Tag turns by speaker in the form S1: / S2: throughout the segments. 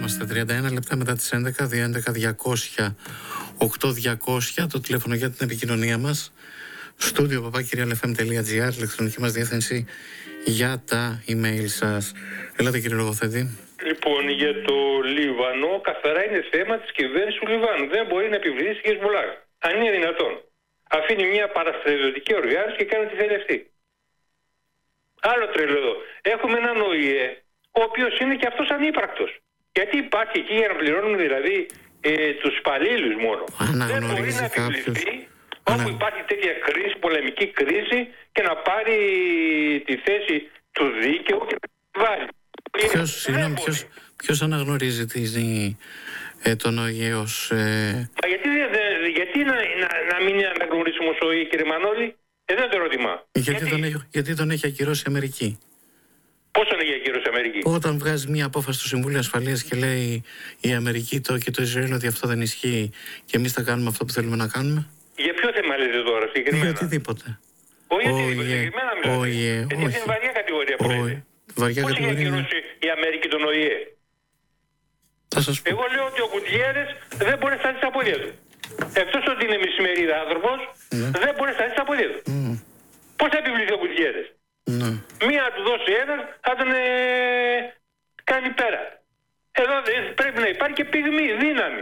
S1: είμαστε. 31 λεπτά μετά τις 11, 211-200, 8-200, το τηλέφωνο για την επικοινωνία μας. Στούντιο papakirialfm.gr, ηλεκτρονική μας διεύθυνση για τα email σας. Έλατε κύριε Λογοθέτη.
S2: Λοιπόν, για το Λίβανο, καθαρά είναι θέμα της κυβέρνησης του Λιβάνου. Δεν μπορεί να επιβληθεί και Χεσμολάχ. Αν είναι δυνατόν. Αφήνει μια παραστρατιωτική οργάνωση και κάνει ό,τι θέλει αυτή. Άλλο τρελό εδώ. Έχουμε έναν ΟΗΕ, ο οποίος είναι και αυτός ανύπαρκτος. Γιατί υπάρχει εκεί για να πληρώνουμε δηλαδή τους υπαλλήλους μόνο. Δεν μπορεί να επιβληθεί όπου υπάρχει τέτοια κρίση, πολεμική κρίση, και να πάρει τη θέση του δίκαιου και να βάλει.
S1: Ποιος αναγνωρίζει τον ΟΗΕ ως...
S2: Γιατί να μην αναγνωρίσουμε ως ΟΗΕ, κύριε Μανώλη? Δεν είναι το ερώτημα.
S1: Γιατί τον έχει ακυρώσει η Αμερική.
S2: Πώς τον έχει ακυρώσει η Αμερική?
S1: Όταν βγάζει μια απόφαση στο Συμβούλιο Ασφαλείας και λέει η Αμερική και το Ισραήλ ότι αυτό δεν ισχύει και εμείς θα κάνουμε αυτό που θέλουμε να κάνουμε. Για
S2: ποιο θέμα λέτε τώρα συγκεκριμένα?
S1: Για οτιδήποτε.
S2: Όχι, συγκεκριμένα μιλάτε. Γιατί είναι βαριά κατηγορία που λέτε. Πώς έχει ακυρώσει η Αμερική τον ΟΗΕ? Εγώ λέω ότι ο Γκουτιέρες δεν μπορεί να σταθεί στα πόδια του. Εκτός ότι είναι μισημερίδα άνθρωπος, δεν μπορεί να σταθεί στα πόδια του. Πώς θα επιβληθεί ο Γκουτιέρες? Μία του δώσει ένας, θα τον κάνει πέρα. Εδώ πρέπει να υπάρχει και πυγμή, δύναμη.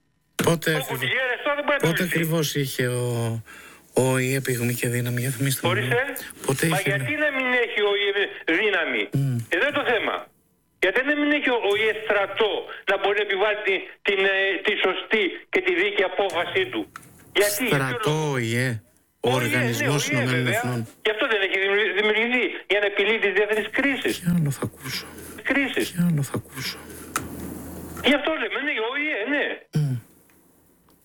S1: Πότε ακριβώς είχε ο ΟΗΕ πυγμή και δύναμη? Για θυμίστε μου.
S2: Μα γιατί να μην έχει ο ΟΗΕ δύναμη? Εδώ είναι το θέμα. Γιατί να μην έχει ο ΟΗΕ στρατό να μπορεί να επιβάλλει τη σωστή και τη δίκαιη απόφασή του?
S1: Στρατό ΟΗΕ, ο Οργανισμός Ηνωμένων Εθνών.
S2: Γι' αυτό δεν έχει δημιουργηθεί, για να επιλύει τις διεθνείς κρίσεις.
S1: Τι άλλο θα ακούσω. Γι' αυτό
S2: λέμε, ναι, ο ΟΗΕ, ναι.